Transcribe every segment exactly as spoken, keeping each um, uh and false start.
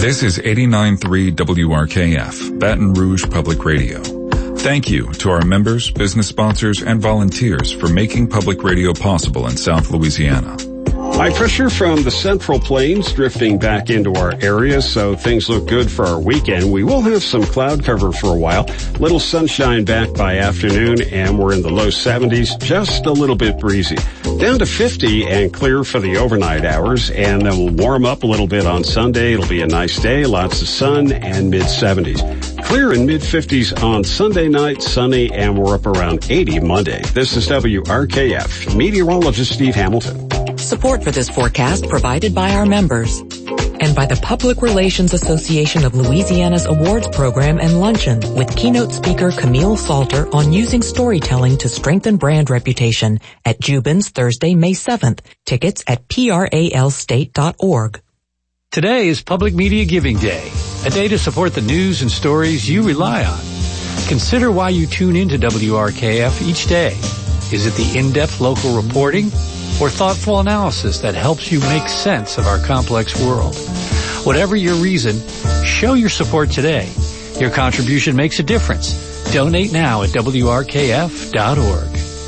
This is eighty-nine point three W R K F, Baton Rouge Public Radio. Thank you to our members, business sponsors, and volunteers for making public radio possible in South Louisiana. High pressure from the Central Plains drifting back into our area, so things look good for our weekend. We will have some cloud cover for a while. Little sunshine back by afternoon, and we're in the low seventies, just a little bit breezy. Down to fifty and clear for the overnight hours, and then we'll warm up a little bit on Sunday. It'll be a nice day, lots of sun, and mid seventies. Clear in mid fifties on Sunday night, sunny, and we're up around eighty Monday. This is W R K F, meteorologist Steve Hamilton. Support for this forecast provided by our members and by the Public Relations Association of Louisiana's awards program and luncheon with keynote speaker Camille Salter on using storytelling to strengthen brand reputation at Jubin's Thursday, May seventh. Tickets at P R A L state dot org. Today is Public Media Giving Day, a day to support the news and stories you rely on. Consider why you tune into W R K F each day. Is it the in-depth local reporting or thoughtful analysis that helps you make sense of our complex world? Whatever your reason, show your support today. Your contribution makes a difference. Donate now at W R K F dot org.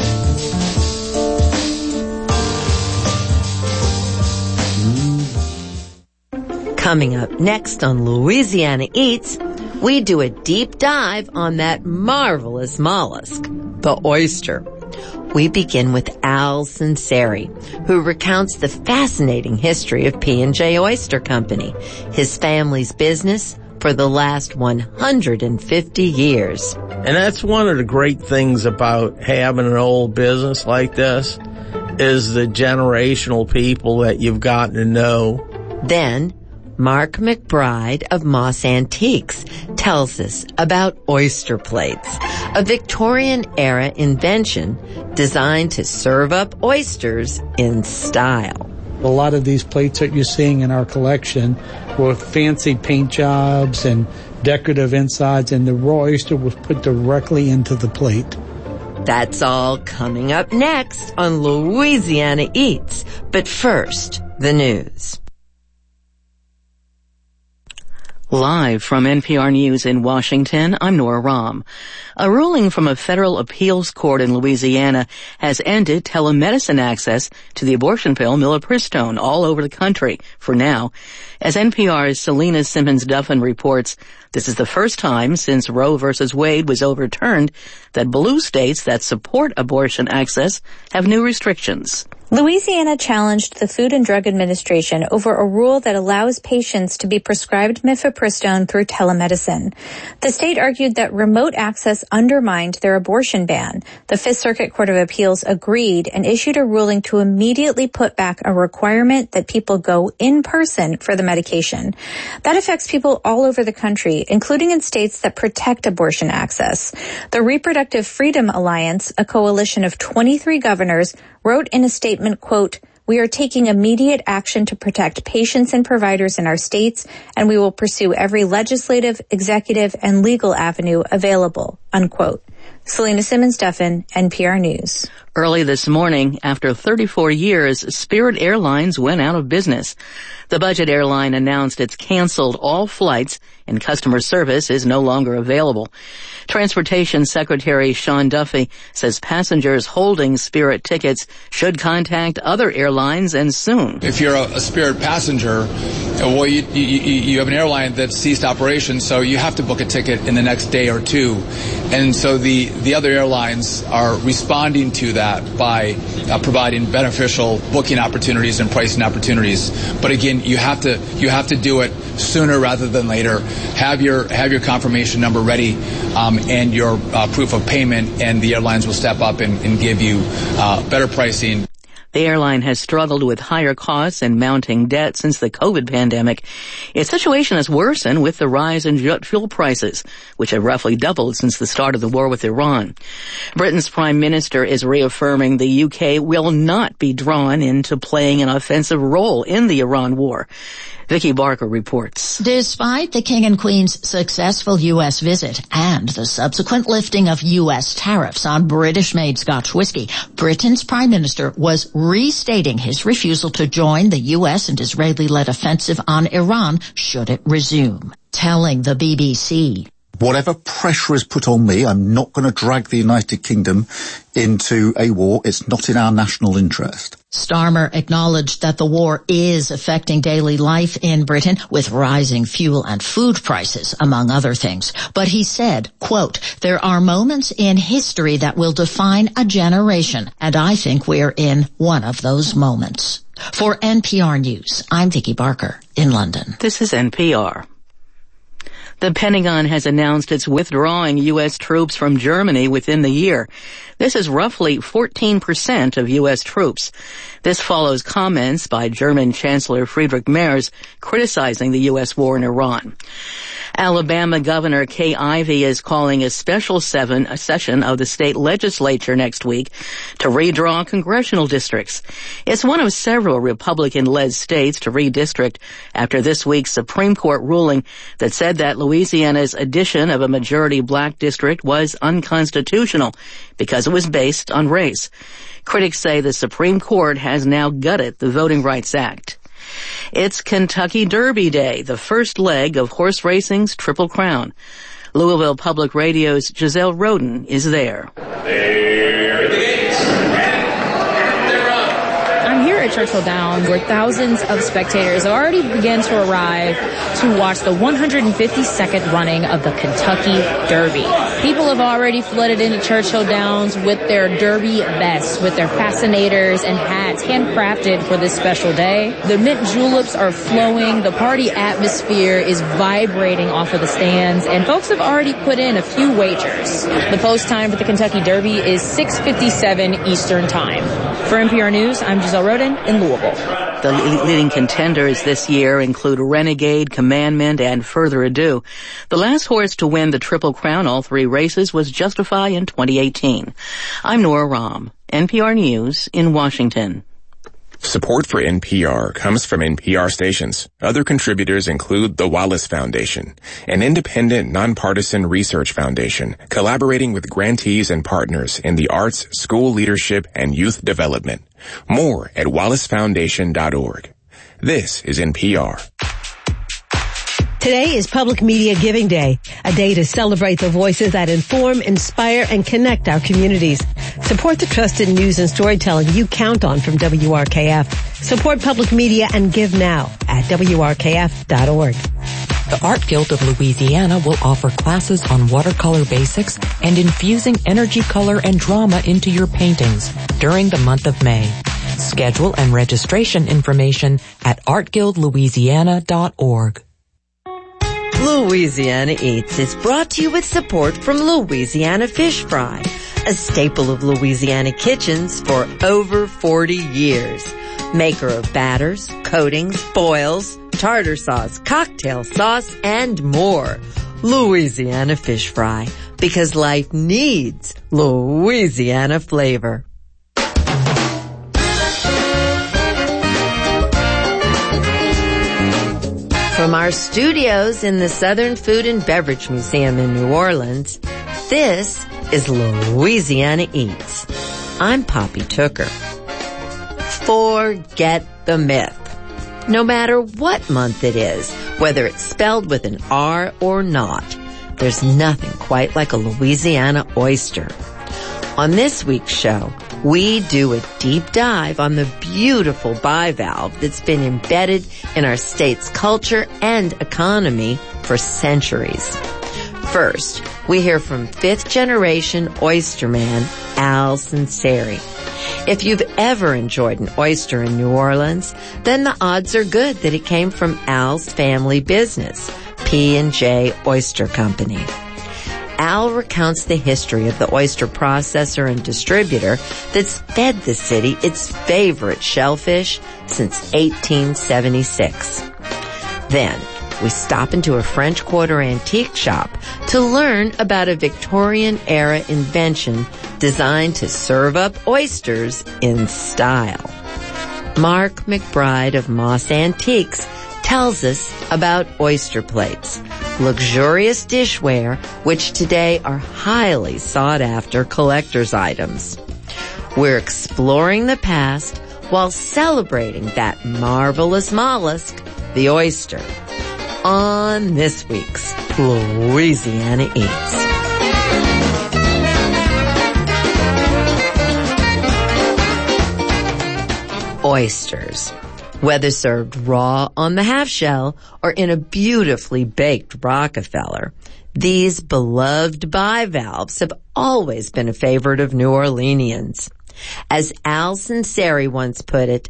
Coming up next on Louisiana Eats, we do a deep dive on that marvelous mollusk, the oyster. We begin with Al Sinceri, who recounts the fascinating history of P and J Oyster Company, his family's business for the last one hundred fifty years. And that's one of the great things about having an old business like this, is the generational people that you've gotten to know. Then, Mark McBride of Moss Antiques tells us about oyster plates, a Victorian-era invention designed to serve up oysters in style. A lot of these plates that you're seeing in our collection with fancy paint jobs and decorative insides, and the raw oyster was put directly into the plate. That's all coming up next on Louisiana Eats. But first, the news. Live from N P R News in Washington, I'm Nora Rahm. A ruling from a federal appeals court in Louisiana has ended telemedicine access to the abortion pill mifepristone all over the country for now. As N P R's Selena Simmons-Duffin reports, this is the first time since Roe versus Wade was overturned that blue states that support abortion access have new restrictions. Louisiana challenged the Food and Drug Administration over a rule that allows patients to be prescribed mifepristone through telemedicine. The state argued that remote access undermined their abortion ban. The Fifth Circuit Court of Appeals agreed and issued a ruling to immediately put back a requirement that people go in person for the medication. That affects people all over the country, including in states that protect abortion access. The Reproductive Freedom Alliance, a coalition of twenty-three governors, wrote in a statement, quote, "We are taking immediate action to protect patients and providers in our states, and we will pursue every legislative, executive, and legal avenue available," unquote. Selena Simmons-Duffin, N P R News. Early this morning, after thirty-four years, Spirit Airlines went out of business. The budget airline announced it's canceled all flights and customer service is no longer available. Transportation Secretary Sean Duffy says passengers holding Spirit tickets should contact other airlines and soon. If you're a, a Spirit passenger, well, you, you, you have an airline that ceased operations, so you have to book a ticket in the next day or two. And so the, the other airlines are responding to that by uh, providing beneficial booking opportunities and pricing opportunities. But again, you have to you have to do it sooner rather than later. Have your have your confirmation number ready um, and your uh, proof of payment, and the airlines will step up and, and give you uh, better pricing. The airline has struggled with higher costs and mounting debt since the COVID pandemic. Its situation has worsened with the rise in jet fuel prices, which have roughly doubled since the start of the war with Iran. Britain's Prime Minister is reaffirming the U K will not be drawn into playing an offensive role in the Iran war. Vicki Barker reports. Despite the King and Queen's successful U S visit and the subsequent lifting of U S tariffs on British-made Scotch whiskey, Britain's Prime Minister was restating his refusal to join the U S and Israeli-led offensive on Iran should it resume, telling the B B C. Whatever pressure is put on me, I'm not going to drag the United Kingdom into a war. It's not in our national interest. Starmer acknowledged that the war is affecting daily life in Britain with rising fuel and food prices, among other things. But he said, quote, there are moments in history that will define a generation, and I think we're in one of those moments. For N P R News, I'm Vicki Barker in London. This is N P R. The Pentagon has announced it's withdrawing U S troops from Germany within the year. This is roughly fourteen percent of U S troops. This follows comments by German Chancellor Friedrich Merz criticizing the U S war in Iran. Alabama Governor Kay Ivey is calling a special seven, a session of the state legislature next week to redraw congressional districts. It's one of several Republican-led states to redistrict after this week's Supreme Court ruling that said that Louisiana's addition of a majority black district was unconstitutional because it was based on race. Critics say the Supreme Court has now gutted the Voting Rights Act. It's Kentucky Derby Day, the first leg of horse racing's Triple Crown. Louisville Public Radio's Giselle Roden is there. There it is. I'm here at Churchill Downs, where thousands of spectators have already begun to arrive to watch the one hundred fifty-second running of the Kentucky Derby. People have already flooded into Churchill Downs with their Derby vests, with their fascinators and hats handcrafted for this special day. The mint juleps are flowing. The party atmosphere is vibrating off of the stands, and folks have already put in a few wagers. The post time for the Kentucky Derby is six fifty-seven Eastern Time. For N P R News, I'm Giselle Roden in Louisville. The leading contenders this year include Renegade, Commandment, and Further Ado. The last horse to win the Triple Crown all three races was Justify in twenty eighteen. I'm Nora Rahm, N P R News in Washington. Support for N P R comes from N P R stations. Other contributors include the Wallace Foundation, an independent, nonpartisan research foundation collaborating with grantees and partners in the arts, school leadership, and youth development. More at wallace foundation dot org. This is N P R. Today is Public Media Giving Day, a day to celebrate the voices that inform, inspire, and connect our communities. Support the trusted news and storytelling you count on from W R K F. Support public media and give now at W R K F dot org. The Art Guild of Louisiana will offer classes on watercolor basics and infusing energy color and drama into your paintings during the month of May. Schedule and registration information at art guild louisiana dot org. Louisiana Eats is brought to you with support from Louisiana Fish Fry, a staple of Louisiana kitchens for over forty years. Maker of batters, coatings, boils, tartar sauce, cocktail sauce, and more. Louisiana Fish Fry, because life needs Louisiana flavor. From our studios in the Southern Food and Beverage Museum in New Orleans, this is Louisiana Eats. I'm Poppy Tooker. Forget the myth. No matter what month it is, whether it's spelled with an R or not, there's nothing quite like a Louisiana oyster. On this week's show, we do a deep dive on the beautiful bivalve that's been embedded in our state's culture and economy for centuries. First, we hear from fifth-generation oysterman Al Sunseri. If you've ever enjoyed an oyster in New Orleans, then the odds are good that it came from Al's family business, P and J Oyster Company. Al recounts the history of the oyster processor and distributor that's fed the city its favorite shellfish since eighteen seventy-six. Then, we stop into a French Quarter antique shop to learn about a Victorian-era invention designed to serve up oysters in style. Mark McBride of Moss Antiques tells us about oyster plates, luxurious dishware, which today are highly sought-after collector's items. We're exploring the past while celebrating that marvelous mollusk, the oyster, on this week's Louisiana Eats. Oysters. Whether served raw on the half shell or in a beautifully baked Rockefeller, these beloved bivalves have always been a favorite of New Orleanians. As Al Sinceri once put it,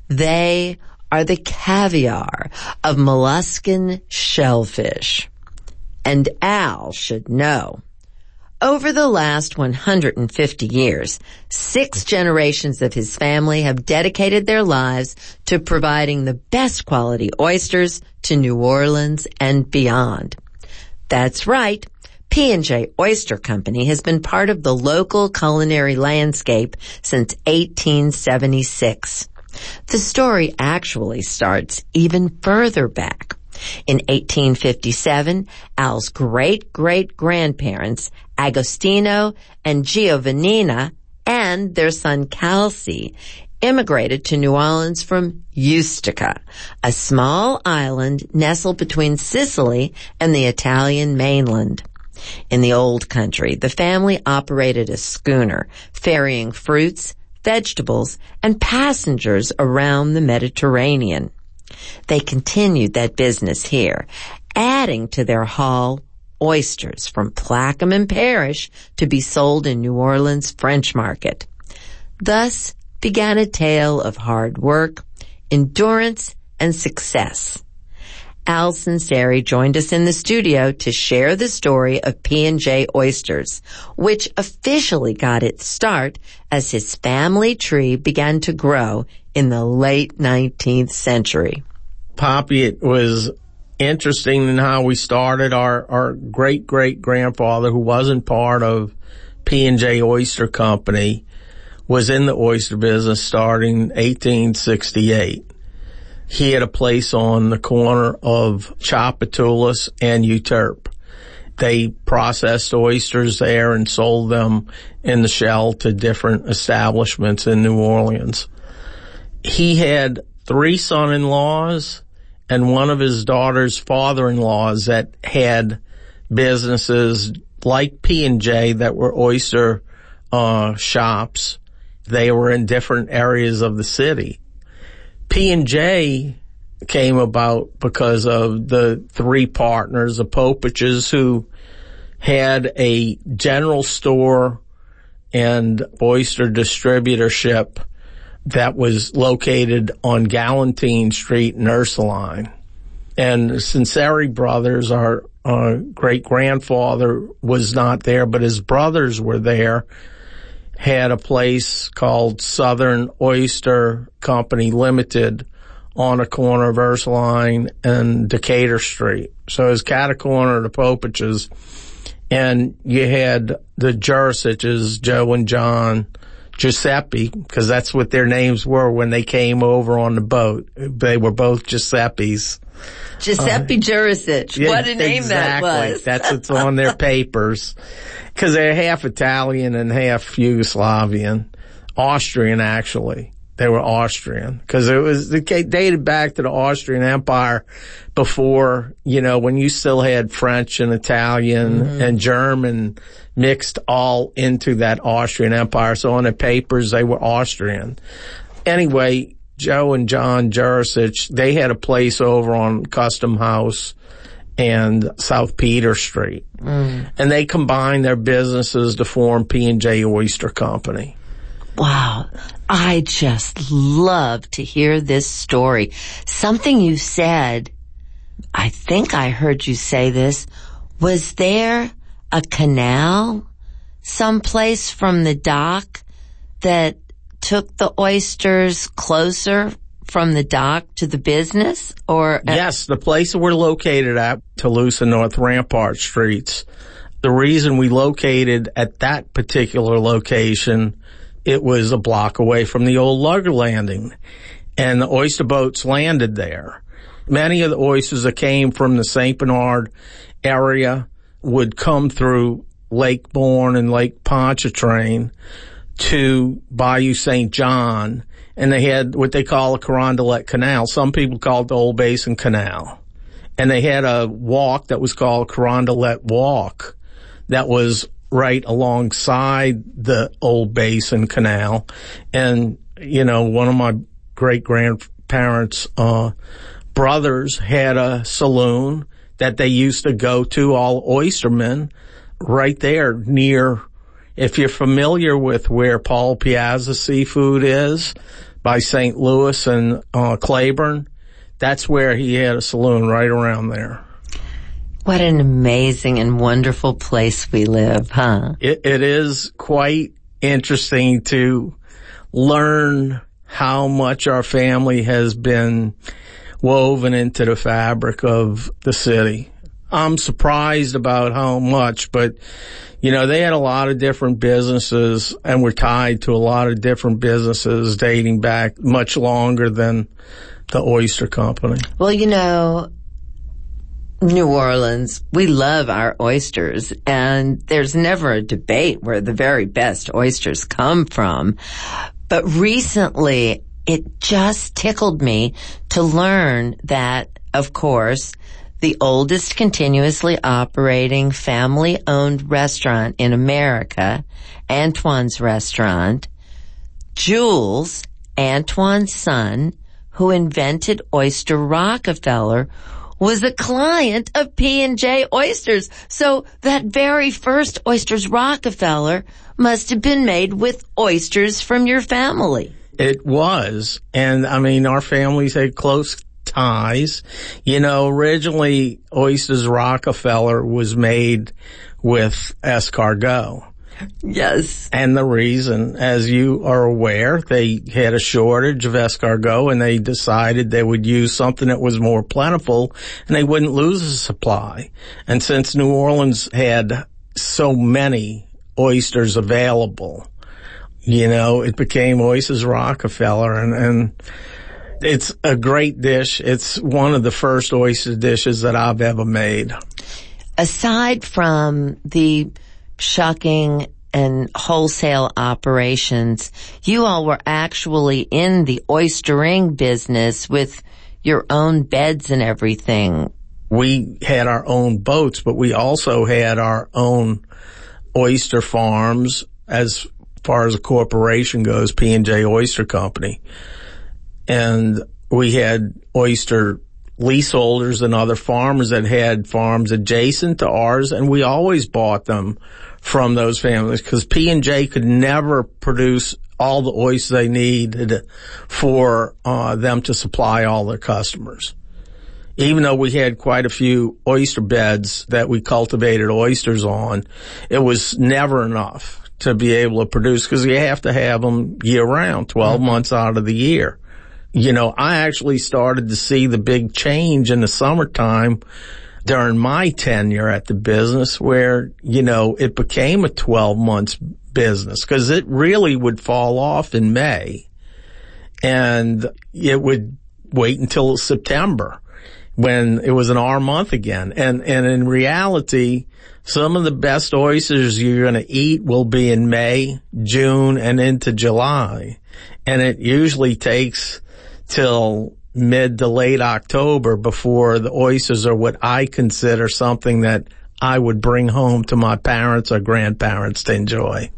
they are the caviar of molluscan shellfish. And Al should know. Over the last one hundred fifty years, six generations of his family have dedicated their lives to providing the best quality oysters to New Orleans and beyond. That's right. P and J Oyster Company has been part of the local culinary landscape since eighteen seventy-six. The story actually starts even further back. In eighteen fifty-seven, Al's great-great-grandparents, Agostino and Giovannina, and their son Calci, immigrated to New Orleans from Ustica, a small island nestled between Sicily and the Italian mainland. In the old country, the family operated a schooner, ferrying fruits, vegetables, and passengers around the Mediterranean. They continued that business here, adding to their haul oysters from Plaquemine Parish to be sold in New Orleans' French market. Thus began a tale of hard work, endurance, and success. Al Sinceri joined us in the studio to share the story of P and J Oysters, which officially got its start as his family tree began to grow in the late nineteenth century. Poppy, it was interesting in how we started. Our, our great-great-grandfather, who wasn't part of P and J Oyster Company, was in the oyster business starting eighteen sixty-eight. He had a place on the corner of Tchoupitoulas and Euterpe. They processed oysters there and sold them in the shell to different establishments in New Orleans. He had three son-in-laws and one of his daughter's father-in-laws that had businesses like P and J that were oyster uh, shops. They were in different areas of the city. P and J came about because of the three partners, the Popiches, who had a general store and oyster distributorship that was located on Galantine Street in Ursuline. And the Sinceri brothers, our uh, great-grandfather was not there, but his brothers were there, had a place called Southern Oyster Company Limited on a corner of Ursuline and Decatur Street. So it was cat a corner of the Popiches. And you had the Jurisiches, Joe and John, Giuseppe, because that's what their names were when they came over on the boat. They were both Giuseppes. Giuseppe uh, Jurisic. Yeah, what a name exactly. that was. That's what's on their papers. Because they're half Italian and half Yugoslavian. Austrian, actually. They were Austrian. Because it was, it dated back to the Austrian Empire before, you know, when you still had French and Italian mm-hmm. and German mixed all into that Austrian Empire. So on their papers, they were Austrian. Anyway, Joe and John Jurisic, they had a place over on Custom House and South Peter Street. Mm. And they combined their businesses to form P and J Oyster Company. Wow. I just love to hear this story. Something you said, I think I heard you say this, was there a canal someplace from the dock that took the oysters closer from the dock to the business? Or yes, the place we're located at, Toulouse and North Rampart Streets. The reason we located at that particular location, it was a block away from the old lugger landing, and the oyster boats landed there. Many of the oysters that came from the Saint Bernard area would come through Lake Bourne and Lake Pontchartrain to Bayou Saint John, and they had what they call a Carondelet Canal. Some people call it the Old Basin Canal. And they had a walk that was called Carondelet Walk that was right alongside the Old Basin Canal. And, you know, one of my great-grandparents' uh, brothers had a saloon that they used to go to, all oystermen, right there near, if you're familiar with where Paul Piazza Seafood is, by Saint Louis and uh, Claiborne, that's where he had a saloon, right around there. What an amazing and wonderful place we live, huh? It, it is quite interesting to learn how much our family has been woven into the fabric of the city. I'm surprised about how much, but, you know, they had a lot of different businesses and were tied to a lot of different businesses dating back much longer than the oyster company. Well, you know, New Orleans, we love our oysters, and there's never a debate where the very best oysters come from. But recently, it just tickled me to learn that, of course, the oldest continuously operating family-owned restaurant in America, Antoine's Restaurant, Jules, Antoine's son, who invented Oyster Rockefeller, was a client of P and J Oysters. So that very first Oysters Rockefeller must have been made with oysters from your family. It was. And, I mean, our families had close ties. You know, originally, Oysters Rockefeller was made with escargot. Yes. And the reason, as you are aware, they had a shortage of escargot, and they decided they would use something that was more plentiful, and they wouldn't lose the supply. And since New Orleans had so many oysters available, you know, it became Oysters Rockefeller, and, and it's a great dish. It's one of the first oyster dishes that I've ever made. Aside from the shucking and wholesale operations, you all were actually in the oystering business with your own beds and everything. We had our own boats, but we also had our own oyster farms. As far as a corporation goes, P and J Oyster Company. And we had oyster leaseholders and other farmers that had farms adjacent to ours, and we always bought them from those families because P and J could never produce all the oysters they needed for uh, them to supply all their customers. Even though we had quite a few oyster beds that we cultivated oysters on, it was never enough to be able to produce because you have to have them year round, twelve mm-hmm. months out of the year. You know, I actually started to see the big change in the summertime during my tenure at the business where, you know, it became a twelve months business because it really would fall off in May and it would wait until September when it was an R month again. And, and in reality, some of the best oysters you're going to eat will be in May, June, and into July. And it usually takes till mid to late October before the oysters are what I consider something that I would bring home to my parents or grandparents to enjoy.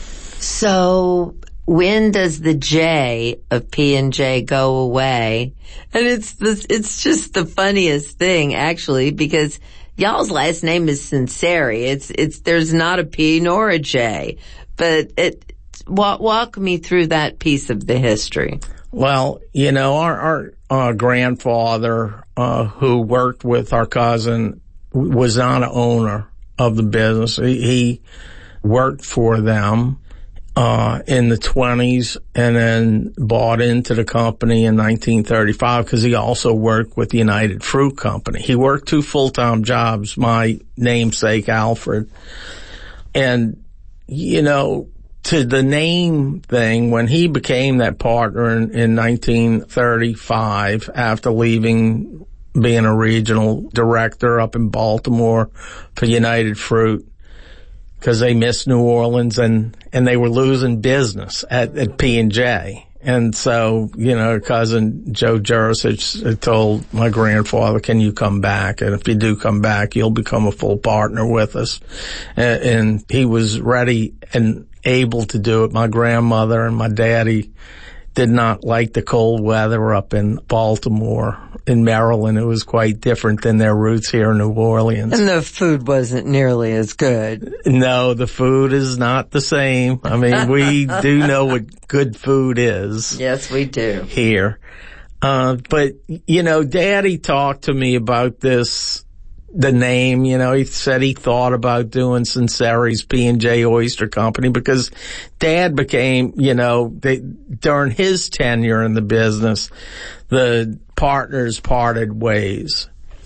So when does the J of P and J go away? And it's the, it's just the funniest thing, actually, because y'all's last name is Sinceri. It's, it's, there's not a P nor a J, but it, walk, walk me through that piece of the history. Well, you know, our, our, uh, grandfather, uh, who worked with our cousin was not an owner of the business. He, he worked for them, uh, in the twenties and then bought into the company in nineteen thirty-five because he also worked with the United Fruit Company. He worked two full-time jobs, my namesake, Alfred. And, you know, to the name thing, when he became that partner in, in nineteen thirty-five after leaving being a regional director up in Baltimore for United Fruit, because they missed New Orleans and, and they were losing business at, at P and J. And so, you know, cousin Joe Jurisic told my grandfather, can you come back? And if you do come back, you'll become a full partner with us. And, and he was ready and able to do it. My grandmother and my daddy did not like the cold weather up in Baltimore. In Maryland, it was quite different than their roots here in New Orleans. And the food wasn't nearly as good. No, the food is not the same. I mean, we do know what good food is. Yes, we do. Here. Uh, but, you know, Daddy talked to me about this, the name, you know, he said he thought about doing Sinceri's P and J Oyster Company because Dad became, you know, they, during his tenure in the business, the partners parted ways.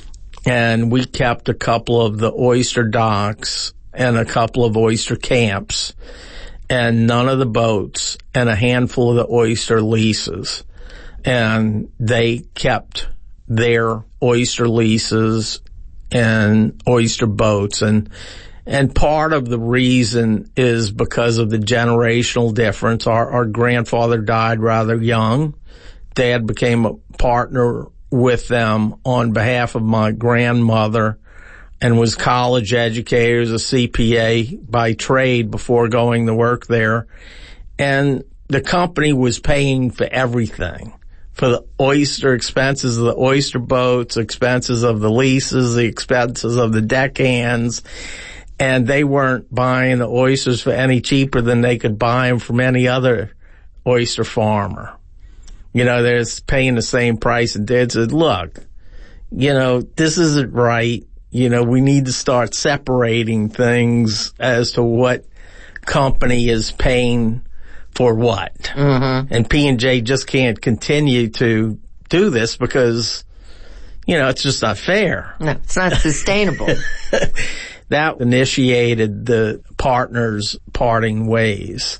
And we kept a couple of the oyster docks and a couple of oyster camps and none of the boats and a handful of the oyster leases. And they kept their oyster leases and oyster boats. And, and part of the reason is because of the generational difference. Our, our grandfather died rather young. Dad became a partner with them on behalf of my grandmother and was college educated as a C P A by trade before going to work there. And the company was paying for everything. For the oyster expenses of the oyster boats, expenses of the leases, the expenses of the deckhands, and they weren't buying the oysters for any cheaper than they could buy them from any other oyster farmer. You know, they're paying the same price, and Dad said, look, you know, this isn't right. You know, we need to start separating things as to what company is paying for what. Mm-hmm. And P and J just can't continue to do this because, you know, it's just not fair. No, it's not sustainable. That initiated the partners parting ways.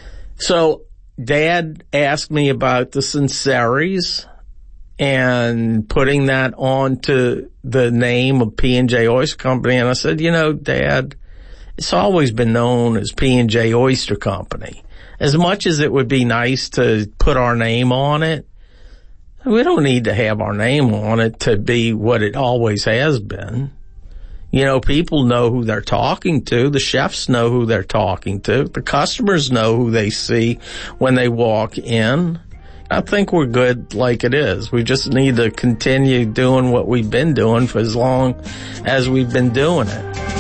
So Dad asked me about the Sinceri's and putting that onto the name of P and J Oyster Company. And I said, you know, Dad, it's always been known as P and J Oyster Company. As much as it would be nice to put our name on it, we don't need to have our name on it to be what it always has been. You know, people know who they're talking to. The chefs know who they're talking to. The customers know who they see when they walk in. I think we're good like it is. We just need to continue doing what we've been doing for as long as we've been doing it.